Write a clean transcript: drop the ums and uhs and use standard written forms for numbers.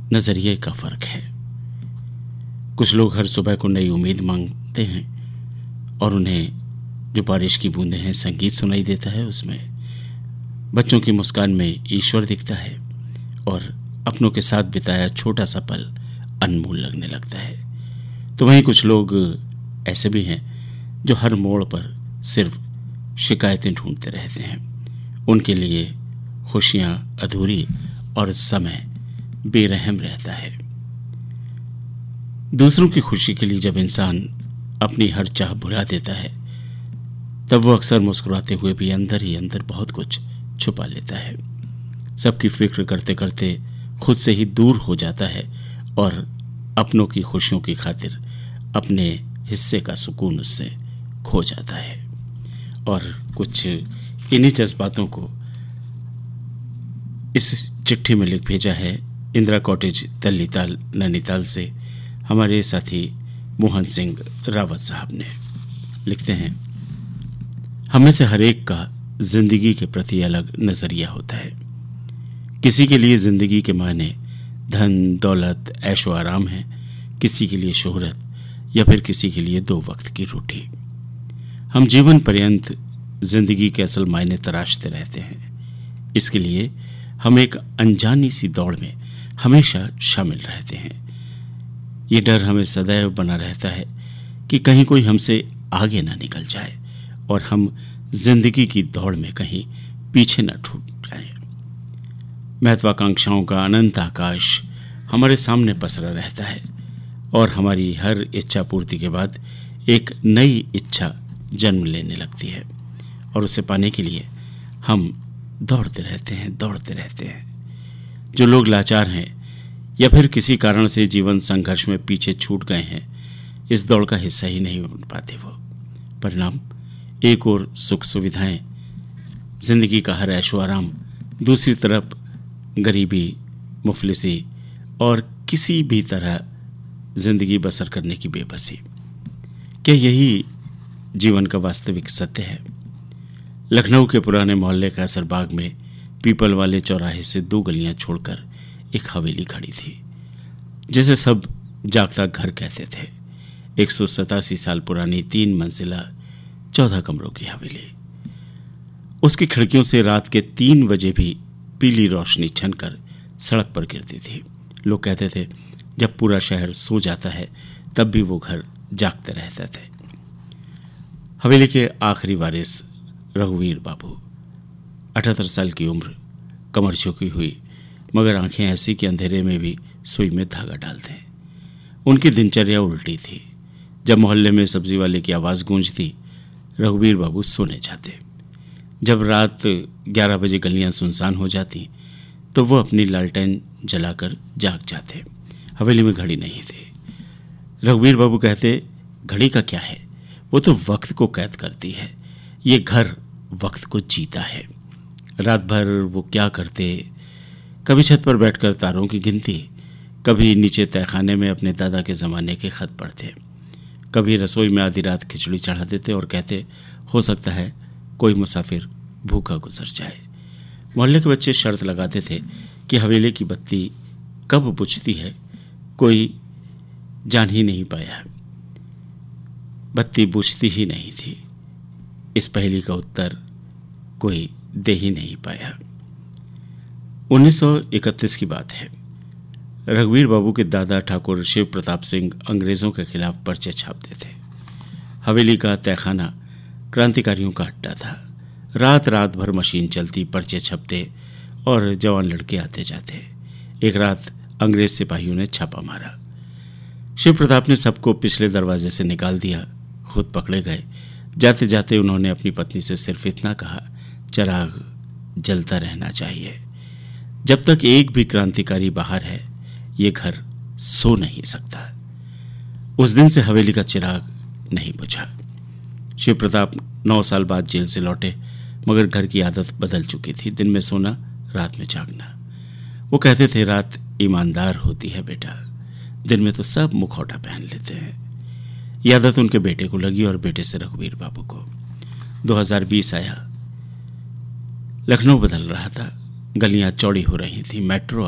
नज़रिए का फ़र्क है। कुछ लोग हर सुबह को नई उम्मीद मांगते हैं और उन्हें जो बारिश की बूंदें हैं, संगीत सुनाई देता है, उसमें बच्चों की मुस्कान में ईश्वर दिखता है और अपनों के साथ बिताया छोटा सा पल अनमोल लगने लगता है। तो वहीं कुछ लोग ऐसे भी हैं जो हर मोड़ पर सिर्फ शिकायतें ढूंढते रहते हैं। उनके लिए खुशियां अधूरी और समय बेरहम रहता है। दूसरों की खुशी के लिए जब इंसान अपनी हर चाह भुला देता है, तब वो अक्सर मुस्कुराते हुए भी अंदर ही अंदर बहुत कुछ छुपा लेता है। सबकी फिक्र करते करते खुद से ही दूर हो जाता है और अपनों की खुशियों की खातिर अपने हिस्से का सुकून उससे खो जाता है। और कुछ इन्हीं जज्बातों को इस चिट्ठी में लिख भेजा है इंदिरा कॉटेज तल्लीताल नैनीताल से हमारे साथी मोहन सिंह रावत साहब ने। लिखते हैं, हमें से हर एक का जिंदगी के प्रति अलग नजरिया होता है। किसी के लिए जिंदगी के मायने धन दौलत ऐशो आराम है, किसी के लिए शोहरत या फिर किसी के लिए 2 वक्त की रोटी। हम जीवन पर्यंत जिंदगी के असल मायने तराशते रहते हैं। इसके लिए हम एक अनजानी सी दौड़ में हमेशा शामिल रहते हैं। ये डर हमें सदैव बना रहता है कि कहीं कोई हमसे आगे ना निकल जाए और हम जिंदगी की दौड़ में कहीं पीछे न छूट जाएं। महत्वाकांक्षाओं का अनंत आकाश हमारे सामने पसरा रहता है और हमारी हर इच्छा पूर्ति के बाद एक नई इच्छा जन्म लेने लगती है और उसे पाने के लिए हम दौड़ते रहते हैं। जो लोग लाचार हैं या फिर किसी कारण से जीवन संघर्ष में पीछे छूट गए हैं, इस दौड़ का हिस्सा ही नहीं बन पाते। वो परिणाम एक और सुख सुविधाएं, जिंदगी का हर ऐशो आराम, दूसरी तरफ गरीबी मुफलिसी और किसी भी तरह जिंदगी बसर करने की बेबसी। क्या यही जीवन का वास्तविक सत्य है? लखनऊ के पुराने मोहल्ले का असरबाग में पीपल वाले चौराहे से 2 गलियां छोड़कर एक हवेली खड़ी थी, जिसे सब जागता घर कहते थे। 187 साल पुरानी 3 मंजिला 14 कमरों की हवेली। उसकी खिड़कियों से रात के 3 बजे भी पीली रोशनी छनकर सड़क पर गिरती थी। लोग कहते थे जब पूरा शहर सो जाता है तब भी वो घर जागते रहते थे। हवेली के आखिरी वारिस रघुवीर बाबू, 78 साल की उम्र, कमर झुकी हुई, मगर आंखें ऐसी कि अंधेरे में भी सुई में धागा डालते। उनकी दिनचर्या उल्टी थी। जब मोहल्ले में सब्जी वाले की आवाज़ गूंजती, रघुवीर बाबू सोने जाते। जब रात 11 बजे गलियां सुनसान हो जाती तो वो अपनी लालटेन जलाकर जाग जाते। हवेली में घड़ी नहीं थी। रघुवीर बाबू कहते, घड़ी का क्या है, वो तो वक्त को कैद करती है। ये घर वक्त को जीता है। रात भर वो क्या करते, कभी छत पर बैठकर तारों की गिनती, कभी नीचे तहखाने में अपने दादा के ज़माने के खत पढ़ते, कभी रसोई में आधी रात खिचड़ी चढ़ा देते और कहते हो सकता है कोई मुसाफिर भूखा गुजर जाए। मोहल्ले के बच्चे शर्त लगाते थे कि हवेली की बत्ती कब बुझती है कोई जान ही नहीं पाया। बत्ती बुझती ही नहीं थी। इस पहेली का उत्तर कोई दे ही नहीं पाया। 1931 की बात है। रघुवीर बाबू के दादा ठाकुर शिव प्रताप सिंह अंग्रेजों के खिलाफ पर्चे छापते थे। हवेली का तहखाना क्रांतिकारियों का अड्डा था। रात रात भर मशीन चलती, पर्चे छपते और जवान लड़के आते जाते। एक रात अंग्रेज सिपाहियों ने छापा मारा। शिव प्रताप ने सबको पिछले दरवाजे से निकाल दिया, खुद पकड़े गए। जाते जाते उन्होंने अपनी पत्नी से सिर्फ इतना कहा, चिराग जलता रहना चाहिए। जब तक एक भी क्रांतिकारी बाहर है, ये घर सो नहीं सकता। उस दिन से हवेली का चिराग नहीं बुझा। शिव प्रताप 9 साल बाद जेल से लौटे, मगर घर की आदत बदल चुकी थी। दिन में सोना, रात में जागना। वो कहते थे, रात ईमानदार होती है बेटा, दिन में तो सब मुखौटा पहन लेते हैं। यह आदत उनके बेटे को लगी और बेटे से रघुवीर बाबू को। 2020 आया। लखनऊ बदल रहा था। गलियां चौड़ी हो रही थी। मेट्रो